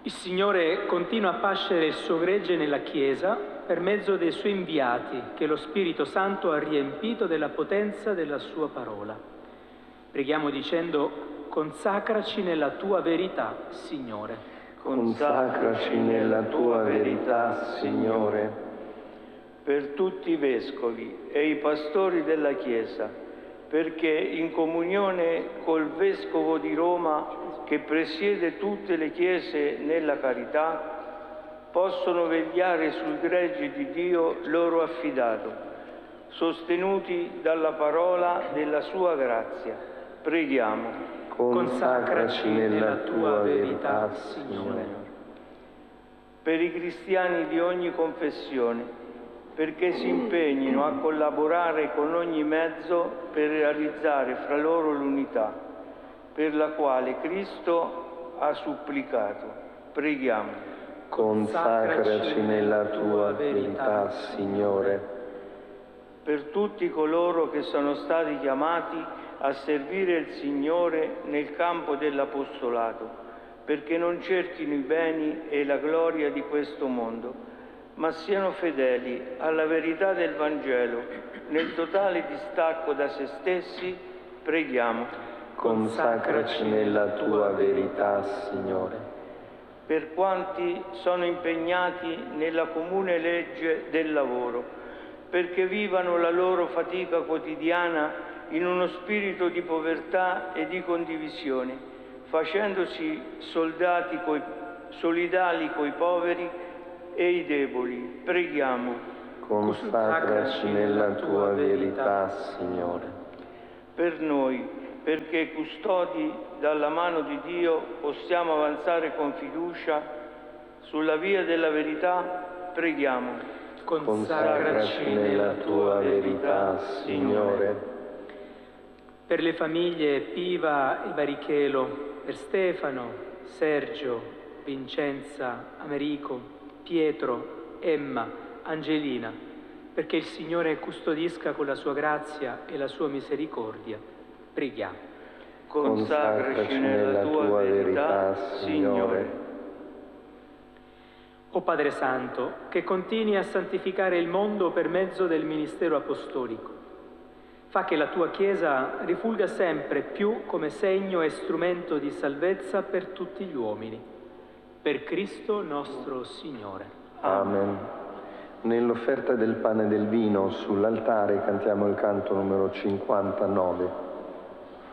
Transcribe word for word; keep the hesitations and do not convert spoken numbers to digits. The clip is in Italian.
Il Signore continua a pascere il suo gregge nella Chiesa per mezzo dei suoi inviati, che lo Spirito Santo ha riempito della potenza della sua parola. Preghiamo dicendo: consacraci nella tua verità, Signore. Consacraci nella tua verità, Signore. Per tutti i vescovi e i pastori della Chiesa, perché in comunione col Vescovo di Roma, che presiede tutte le chiese nella carità, possono vegliare sul gregge di Dio loro affidato, sostenuti dalla parola della sua grazia. Preghiamo. Consacraci nella tua verità, Signore. Per i cristiani di ogni confessione, perché si impegnino a collaborare con ogni mezzo per realizzare fra loro l'unità, per la quale Cristo ha supplicato. Preghiamo. Consacraci nella tua verità, Signore. Per tutti coloro che sono stati chiamati a servire il Signore nel campo dell'apostolato, perché non cerchino i beni e la gloria di questo mondo, ma siano fedeli alla verità del Vangelo, nel totale distacco da se stessi. Preghiamo. Consacraci nella tua verità, Signore. Per quanti sono impegnati nella comune legge del lavoro, perché vivano la loro fatica quotidiana in uno spirito di povertà e di condivisione, facendosi soldati coi, solidali coi poveri e i deboli. Preghiamo. Consacraci nella tua verità, Signore. Per noi, perché custodi dalla mano di Dio possiamo avanzare con fiducia sulla via della verità. Preghiamo. Consacraci nella tua verità, Signore. Per le famiglie Piva e Barichelo, per Stefano, Sergio, Vincenza, Americo, Pietro, Emma, Angelina, perché il Signore custodisca con la sua grazia e la sua misericordia. Preghiamo. Consacraci nella tua verità, Signore. O Padre Santo, che continui a santificare il mondo per mezzo del ministero apostolico, fa che la tua Chiesa rifulga sempre più come segno e strumento di salvezza per tutti gli uomini. Per Cristo nostro Signore. Amen. Nell'offerta del pane e del vino sull'altare cantiamo il canto numero cinquantanove.